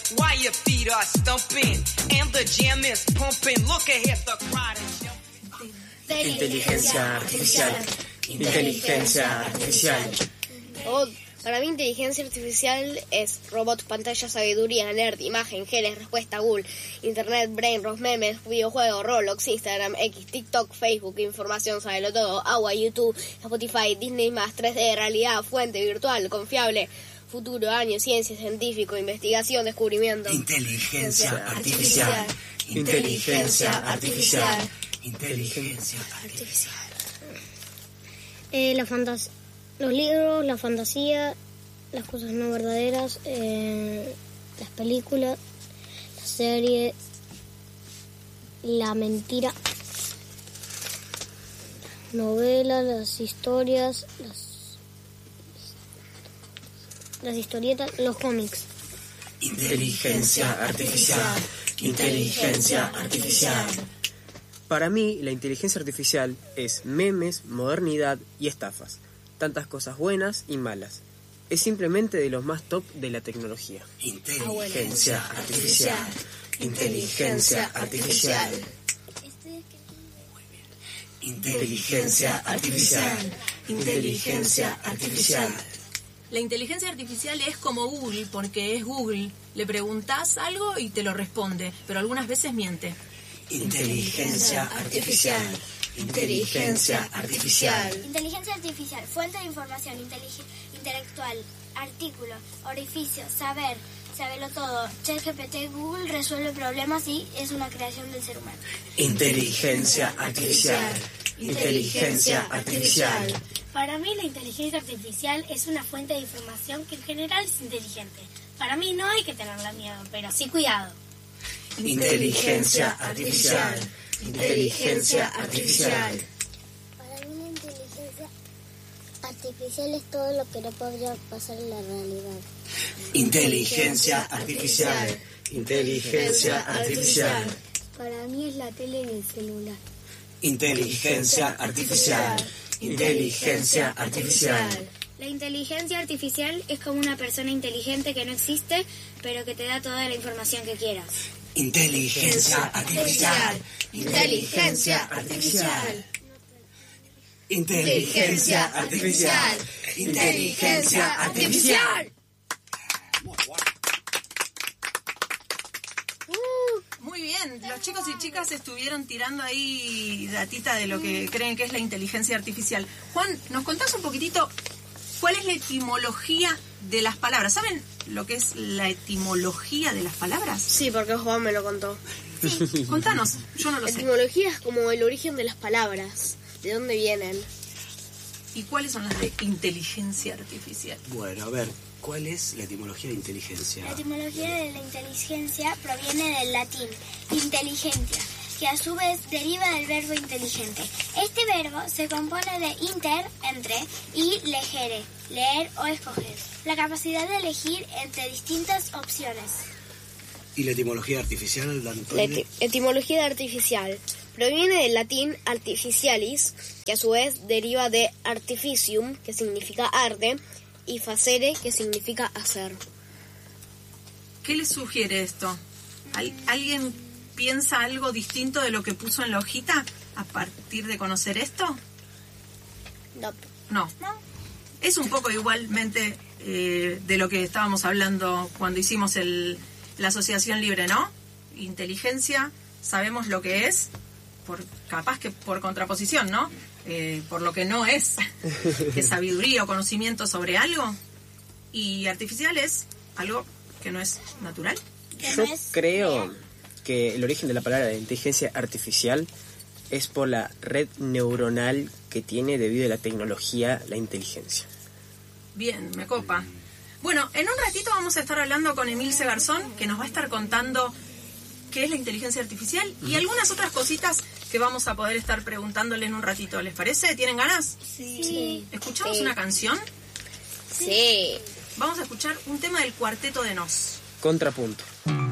while your feet are stumping and the jam is pumping. Look ahead, the crowd is jumping. Inteligencia artificial. Inteligencia artificial. Para mí inteligencia artificial es robot, pantalla, sabiduría, nerd, imagen, genes, respuesta, Google, internet, brain, memes, videojuegos, Roblox, Instagram, X, TikTok, Facebook, información, sábelo todo, agua, YouTube, Spotify, Disney+, 3D, realidad, fuente, virtual, confiable, futuro, año, ciencia, científico, investigación, descubrimiento. Inteligencia artificial. Inteligencia artificial. Inteligencia artificial. Los libros, la fantasía, las cosas no verdaderas, las películas, la serie, la mentira, novelas, las historias, las historietas, los cómics. Inteligencia artificial. Inteligencia artificial. Para mí, la inteligencia artificial es memes, modernidad y estafas. Tantas cosas buenas y malas. Es simplemente de los más top de la tecnología. Inteligencia artificial. Inteligencia artificial. Inteligencia artificial. Inteligencia artificial. La inteligencia artificial es como Google, porque es Google. Le preguntás algo y te lo responde, pero algunas veces miente. Inteligencia artificial. Inteligencia artificial. Inteligencia artificial, fuente de información intelectual, artículo, orificio, saber, sábelo todo. ChatGPT, Google resuelve problemas y es una creación del ser humano. Inteligencia artificial. Inteligencia artificial. Para mí la inteligencia artificial es una fuente de información que en general es inteligente. Para mí no hay que tenerla miedo, pero sí cuidado. Inteligencia artificial. Inteligencia artificial. Para mí la inteligencia artificial es todo lo que no podría pasar en la realidad. Inteligencia artificial. Inteligencia artificial. Para mí es la tele y el celular. Inteligencia artificial. Inteligencia artificial. La inteligencia artificial es como una persona inteligente que no existe, pero que te da toda la información que quieras. Inteligencia artificial. Inteligencia artificial. Inteligencia artificial. Inteligencia artificial. Muy bien, los chicos y chicas estuvieron tirando ahí datita de lo que creen que es la inteligencia artificial. Juan, ¿nos contás un poquitito cuál es la etimología de las palabras? ¿Saben lo que es la etimología de las palabras? Sí, porque Juan me lo contó. Sí, contanos, yo no lo La sé. etimología es como el origen de las palabras, de dónde vienen. ¿Y cuáles son las de inteligencia artificial? Bueno, a ver, ¿cuál es la etimología de inteligencia? La etimología de la inteligencia proviene del latín inteligentia, que a su vez deriva del verbo inteligente. Este verbo se compone de inter, entre, y legere, leer o escoger. La capacidad de elegir entre distintas opciones. ¿Y la etimología artificial, La Antonio? etimología de artificial proviene del latín artificialis, que a su vez deriva de artificium, que significa arte, y facere, que significa hacer. ¿Qué les sugiere esto? ¿Alguien piensa algo distinto de lo que puso en la hojita a partir de conocer esto? No. Es un poco igualmente de lo que estábamos hablando cuando hicimos la asociación libre, ¿no? Inteligencia, sabemos lo que es, capaz que por contraposición, ¿no? Por lo que no es, que sabiduría o conocimiento sobre algo. Y artificial es algo que no es natural. Yo creo que el origen de la palabra de inteligencia artificial es por la red neuronal que tiene debido a la tecnología, la inteligencia. Bien, me copa. Bueno, en un ratito vamos a estar hablando con Emilce Garzón, que nos va a estar contando qué es la inteligencia artificial y algunas otras cositas que vamos a poder estar preguntándole en un ratito. ¿Les parece? ¿Tienen ganas? Sí. ¿Escuchamos una canción? Sí. Vamos a escuchar un tema del Cuarteto de Nos. Contrapunto.